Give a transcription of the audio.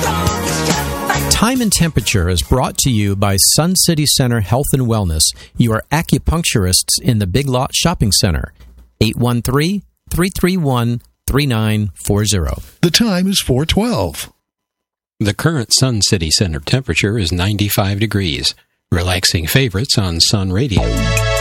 Time and Temperature is brought to you by Sun City Center Health and Wellness, your acupuncturists in the Big Lot Shopping Center. 813-331-3940. The time is 4:12. The current Sun City Center temperature is 95 degrees. Relaxing favorites on Sun Radio.